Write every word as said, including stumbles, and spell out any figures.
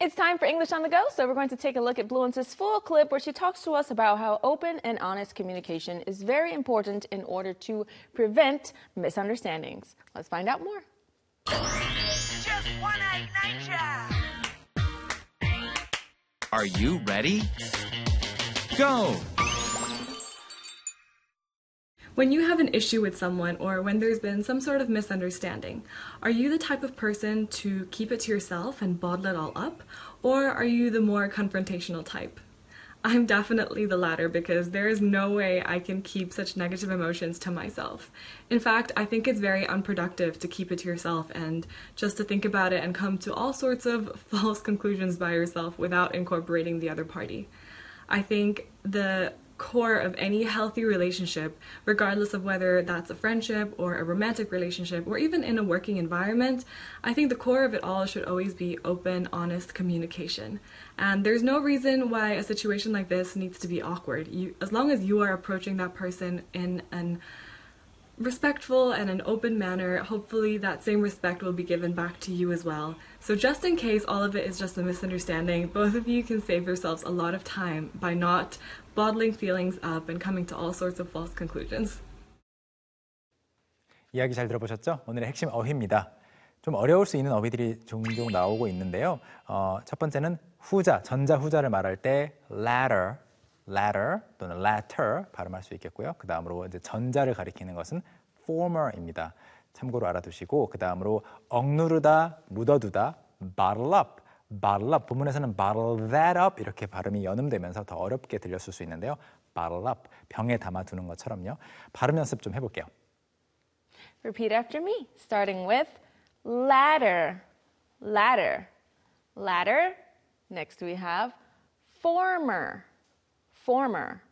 It's time for English on the Go, so we're going to take a look at Bluence's full clip where she talks to us about how open and honest communication is very important in order to prevent misunderstandings. Let's find out more. Just one eight nature. Are you ready? Go! When you have an issue with someone or when there's been some sort of misunderstanding, are you the type of person to keep it to yourself and bottle it all up? Or are you the more confrontational type? I'm definitely the latter because there is no way I can keep such negative emotions to myself. In fact, I think it's very unproductive to keep it to yourself and just to think about it and come to all sorts of false conclusions by yourself without incorporating the other party. I think the core of any healthy relationship, regardless of whether that's a friendship or a romantic relationship or even in a working environment, I think the core of it all should always be open, honest communication. And there's no reason why a situation like this needs to be awkward. You, as long as you are approaching that person in an respectful and an open manner, hopefully that same respect will be given back to you as well. So just in case all of it is just a misunderstanding, both of you can save yourselves a lot of time by not bottling feelings up and coming to all sorts of false conclusions. 이야기 잘 들어보셨죠? 오늘의 핵심 어휘입니다. 좀 어려울 수 있는 어휘들이 종종 나오고 있는데요. 어, 첫 번째는 후자, 전자 후자를 말할 때 latter, latter 또는 latter 발음할 수 있겠고요. 그 다음으로 이제 전자를 가리키는 것은 former입니다. 참고로 알아두시고 그 다음으로 억누르다, 묻어두다, bottle up, bottle up. 본문에서는 bottle that up 이렇게 발음이 연음되면서 더 어렵게 들렸을 수 있는데요. bottle up, 병에 담아두는 것처럼요. 발음 연습 좀 해볼게요. Repeat after me, starting with ladder, ladder, ladder. Next we have former, former.